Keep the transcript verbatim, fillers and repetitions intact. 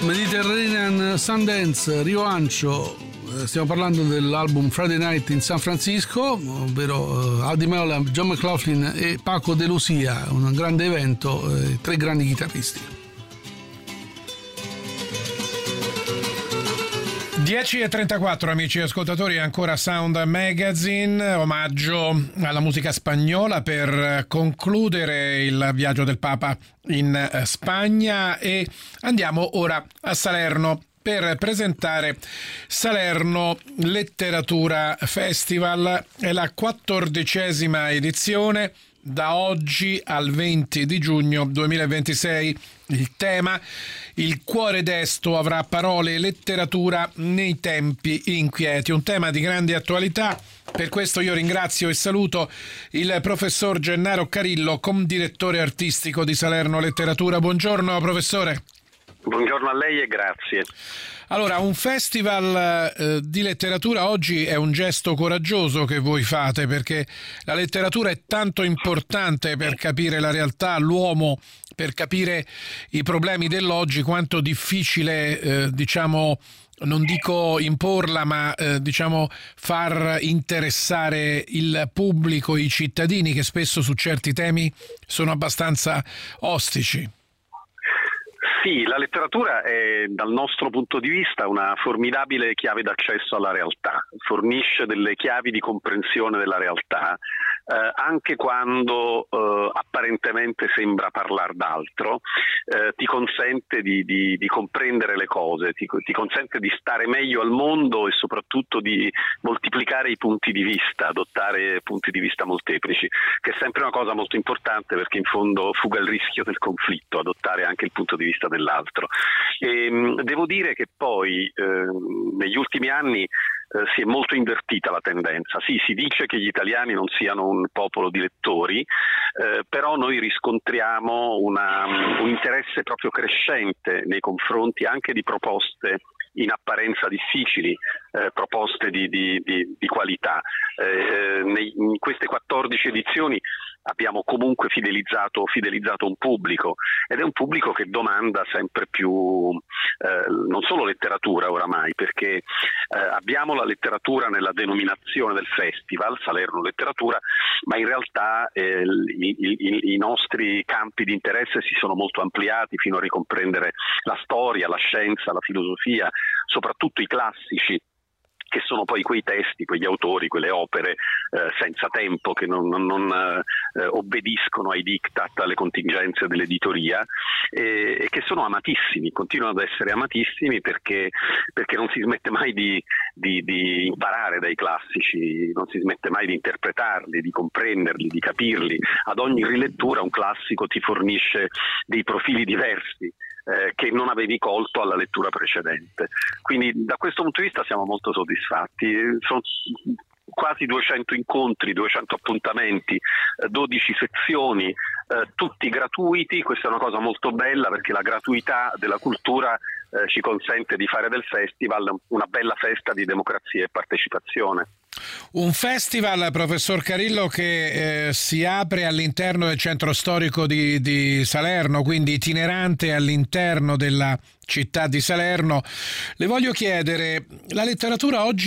Mediterranean Sundance, Rio Ancho. Stiamo parlando dell'album Friday Night in San Francisco, ovvero Adi Meola, John McLaughlin e Paco de Lucia, un grande evento, eh, tre grandi chitarristi. dieci e trentaquattro, amici ascoltatori, ancora Sound Magazine, omaggio alla musica spagnola per concludere il viaggio del Papa in Spagna, e andiamo ora a Salerno per presentare Salerno Letteratura Festival. È la quattordicesima edizione, da oggi al venti di giugno duemilaventisei. Il tema: il cuore desto avrà parole e letteratura nei tempi inquieti, un tema di grande attualità. Per questo io ringrazio e saluto il professor Gennaro Carillo, condirettore artistico di Salerno Letteratura. Buongiorno professore. Buongiorno a lei e grazie. Allora, un festival eh, di letteratura oggi è un gesto coraggioso che voi fate, perché la letteratura è tanto importante per capire la realtà, l'uomo, per capire i problemi dell'oggi, quanto difficile, eh, diciamo, non dico imporla, ma eh, diciamo far interessare il pubblico, i cittadini, che spesso su certi temi sono abbastanza ostici. Sì, la letteratura è dal nostro punto di vista una formidabile chiave d'accesso alla realtà, fornisce delle chiavi di comprensione della realtà, eh, anche quando eh, apparentemente sembra parlare d'altro, eh, ti consente di, di, di comprendere le cose, ti, ti consente di stare meglio al mondo e soprattutto di moltiplicare i punti di vista, adottare punti di vista molteplici, che è sempre una cosa molto importante, perché in fondo fuga il rischio del conflitto, adottare anche il punto di vista dell'altro. E, devo dire che poi eh, negli ultimi anni eh, si è molto invertita la tendenza. Sì, si dice che gli italiani non siano un popolo di lettori, eh, però noi riscontriamo una, un interesse proprio crescente nei confronti anche di proposte in apparenza difficili, eh, proposte di, di, di, di qualità. Eh, nei, in queste quattordici edizioni abbiamo comunque fidelizzato, fidelizzato un pubblico, ed è un pubblico che domanda sempre più eh, non solo letteratura oramai, perché eh, abbiamo la letteratura nella denominazione del festival, Salerno Letteratura, ma in realtà eh, i, i, i nostri campi di interesse si sono molto ampliati fino a ricomprendere la storia, la scienza, la filosofia, soprattutto i classici, che sono poi quei testi, quegli autori, quelle opere eh, senza tempo, che non, non, non eh, obbediscono ai diktat, alle contingenze dell'editoria, e, e che sono amatissimi, continuano ad essere amatissimi perché, perché non si smette mai di, di, di imparare dai classici, non si smette mai di interpretarli, di comprenderli, di capirli. Ad ogni rilettura un classico ti fornisce dei profili diversi Eh, che non avevi colto alla lettura precedente. Quindi da questo punto di vista siamo molto soddisfatti. Sono quasi duecento incontri, duecento appuntamenti, eh, dodici sezioni, eh, tutti gratuiti. Questa è una cosa molto bella, perché la gratuità della cultura eh, ci consente di fare del festival una bella festa di democrazia e partecipazione. Un festival, professor Carillo, che eh, si apre all'interno del centro storico di, di Salerno, quindi itinerante all'interno della città di Salerno. Le voglio chiedere, la letteratura oggi